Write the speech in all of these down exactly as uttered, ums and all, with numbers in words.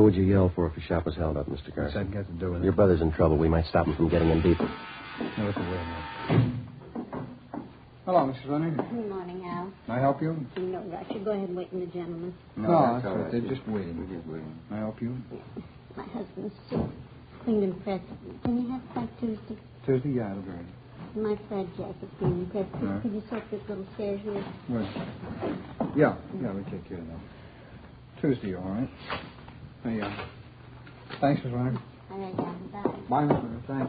would you yell for if a shop was held up, Mister Garson? What's that got to do with it? Your brother's in trouble. We might stop him from getting in deeper. No, it's a way. Hello, Missus Leonard. Good morning, Al. Can I help you? No, I should go ahead and wait in the gentleman. No, No, that's that's all all right. right. They're just waiting. We're just waiting. Can I help you? My husband's sick. Cleaned and pressed. Can you have Frank Tuesday? Tuesday, yeah, it'll be ready. My plaid jacket cleaned and pressed. Could, All right. could you soak this little stairs here? Where? Yeah, yeah, we take care of that. Tuesday, all right. Hey, uh, thanks, Miss Leonard. All right, Al. Bye. Bye, Miss Leonard. Thanks.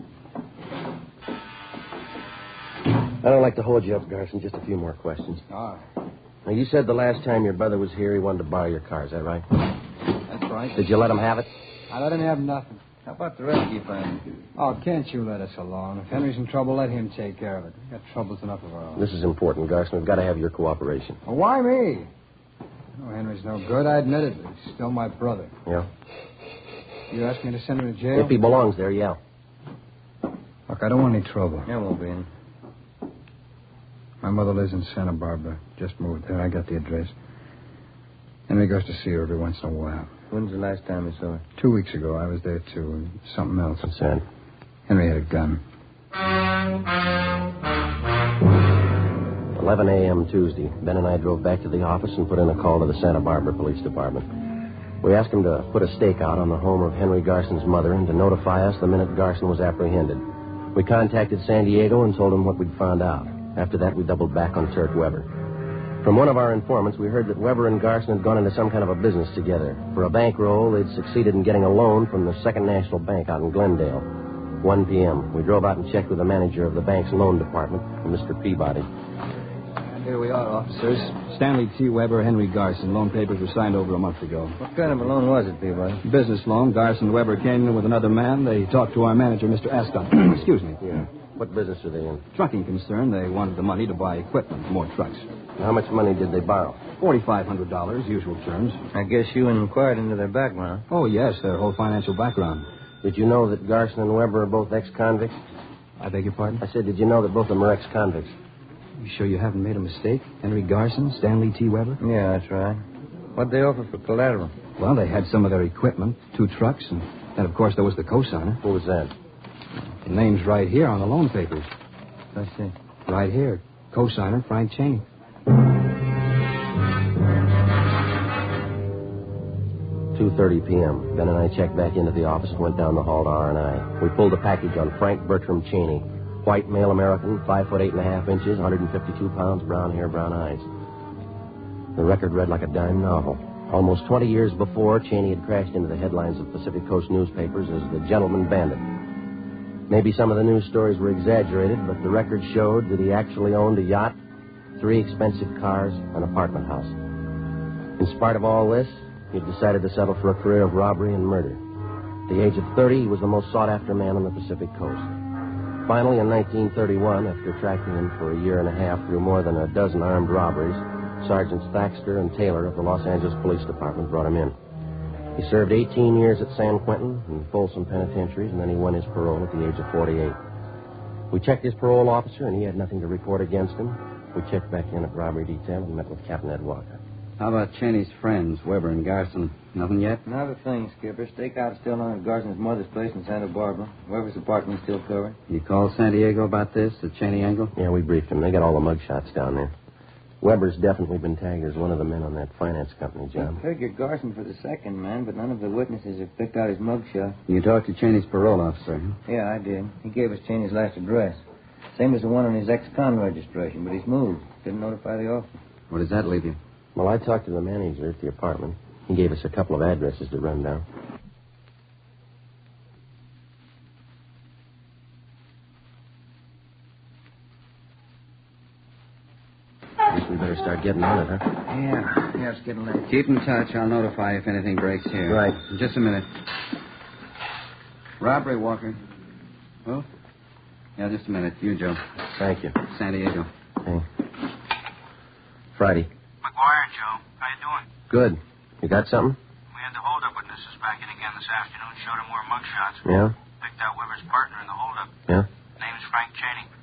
I don't like to hold you up, Garson. Just a few more questions. All right. Now, you said the last time your brother was here, he wanted to borrow your car. Is that right? That's right. Did you let him have it? I let him have nothing. How about the rescue family? Oh, can't you let us alone? If Henry's in trouble, let him take care of it. We've got troubles enough of our own. This is important, Garson. We've got to have your cooperation. Well, why me? Oh, Henry's no good. I admit it. But he's still my brother. Yeah? You ask me to send him to jail? If he belongs there, yeah. Look, I don't want any trouble. There won't be any. My mother lives in Santa Barbara. Just moved there. I got the address. Henry goes to see her every once in a while. When's the last time you saw her? Two weeks ago, I was there, too, and something else. What's that? Henry had a gun. eleven a.m. Tuesday. Ben and I drove back to the office and put in a call to the Santa Barbara Police Department. We asked them to put a stake out on the home of Henry Garson's mother and to notify us the minute Garson was apprehended. We contacted San Diego and told them what we'd found out. After that, we doubled back on Turk Weber. From one of our informants, we heard that Weber and Garson had gone into some kind of a business together. For a bankroll, they'd succeeded in getting a loan from the Second National Bank out in Glendale. one p.m. We drove out and checked with the manager of the bank's loan department, Mister Peabody. And here we are, officers. Stanley T. Weber, Henry Garson. Loan papers were signed over a month ago. What kind of a loan was it, Peabody? Business loan. Garson and Weber came in with another man. They talked to our manager, Mister Ascot. Excuse me. Yeah. What business are they in? Trucking concern. They wanted the money to buy equipment, more trucks. How much money did they borrow? forty-five hundred dollars, usual terms. I guess you inquired into their background. Oh, yes, their whole financial background. Did you know that Garson and Weber are both ex-convicts? I beg your pardon? I said, did you know that both of them are ex-convicts? You sure you haven't made a mistake? Henry Garson, Stanley T. Weber? Yeah, that's right. What'd they offer for collateral? Well, they had some of their equipment, two trucks, and then, of course, there was the cosigner. Who was that? The name's right here on the loan papers. I see. Right here. Cosigner, Frank Cheney. two thirty p.m. Ben and I checked back into the office and went down the hall to R and I. We pulled a package on Frank Bertram Cheney. White, male American, five foot eight and a half inches, one hundred fifty-two pounds, brown hair, brown eyes. The record read like a dime novel. Almost twenty years before, Cheney had crashed into the headlines of Pacific Coast newspapers as the gentleman bandit. Maybe some of the news stories were exaggerated, but the record showed that he actually owned a yacht, three expensive cars, an apartment house. In spite of all this, he had decided to settle for a career of robbery and murder. At the age of thirty, he was the most sought-after man on the Pacific Coast. Finally, in nineteen thirty-one, after tracking him for a year and a half through more than a dozen armed robberies, Sergeants Thaxter and Taylor of the Los Angeles Police Department brought him in. He served eighteen years at San Quentin and Folsom penitentiaries, and then he won his parole at the age of forty-eight. We checked his parole officer, and he had nothing to report against him. We checked back in at robbery detail and met with Captain Ed Walker. How about Cheney's friends, Weber and Garson? Nothing yet? Not a thing, Skipper. Stakeout's still on at Garson's mother's place in Santa Barbara. Weber's apartment's still covered. You called San Diego about this, the Cheney angle? Yeah, we briefed him. They got all the mugshots down there. Weber's definitely been tagged as one of the men on that finance company, John. I figured Garson for the second man, but none of the witnesses have picked out his mugshot. You talked to Cheney's parole officer, huh? Yeah, I did. He gave us Cheney's last address. Same as the one on his ex-con registration, but he's moved. Didn't notify the officer. Where does that leave you? Well, I talked to the manager at the apartment. He gave us a couple of addresses to run down. Guess we better start getting on it, huh? Yeah, yeah, it's getting late. Keep in touch. I'll notify if anything breaks here. Right. Just a minute. Robbery, Walker. Oh? Yeah, just a minute. You, Joe. Thank you. San Diego. Hey. Friday. McGuire, Joe. How you doing? Good. You got something? We had the holdup witnesses back in again this afternoon. Showed him more mugshots. Yeah? Picked out Weber's partner in the holdup. Yeah? Name's Frank Cheney.